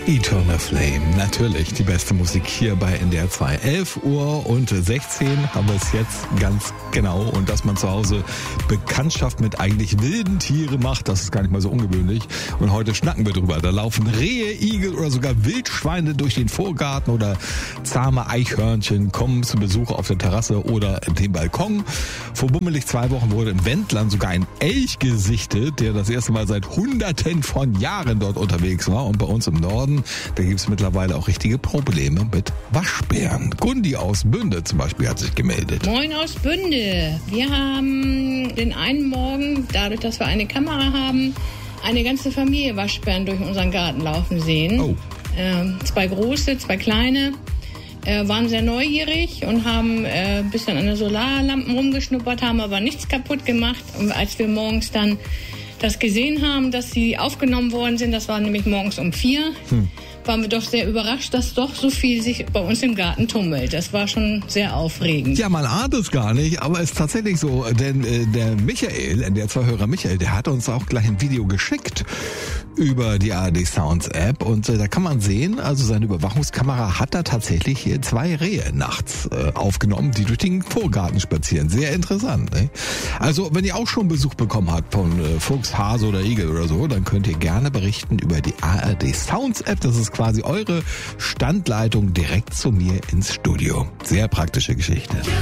Eternal Flame, natürlich die beste Musik hier bei NDR 2. 11:16 haben wir es jetzt ganz genau. Und dass man zu Hause Bekanntschaft mit eigentlich wilden Tieren macht, das ist gar nicht mal so ungewöhnlich. Und heute schnacken wir drüber. Da laufen Rehe, Igel oder sogar Wildschweine durch den Vorgarten oder zahme Eichhörnchen kommen zu Besuch auf der Terrasse oder dem Balkon. Vor bummelig 2 Wochen wurde im Wendland sogar ein Elch gesichtet, der das erste Mal seit Hunderten von Jahren dort unterwegs war. Und bei uns im Norden, da gibt es mittlerweile auch richtige Probleme mit Waschbären. Gundi aus Bünde zum Beispiel hat sich gemeldet. Moin aus Bünde. Wir haben den einen Morgen, dadurch, dass wir eine Kamera haben, eine ganze Familie Waschbären durch unseren Garten laufen sehen. Oh. 2 große, 2 kleine. Waren sehr neugierig und haben ein bisschen an den Solarlampen rumgeschnuppert, haben aber nichts kaputt gemacht. Und als wir morgens dann das gesehen haben, dass sie aufgenommen worden sind, das war nämlich morgens um 4, waren wir doch sehr überrascht, dass doch so viel sich bei uns im Garten tummelt. Das war schon sehr aufregend. Ja, man ahnt es gar nicht, aber es ist tatsächlich so, denn der Michael, der Hörer Michael, der hat uns auch gleich ein Video geschickt über die ARD Sounds App und da kann man sehen, also seine Überwachungskamera hat da tatsächlich hier 2 Rehe nachts aufgenommen, die durch den Vorgarten spazieren. Sehr interessant, ne? Also, wenn ihr auch schon Besuch bekommen habt von Fuchs, Hase oder Igel oder so, dann könnt ihr gerne berichten über die ARD Sounds App. Das ist quasi eure Standleitung direkt zu mir ins Studio. Sehr praktische Geschichte.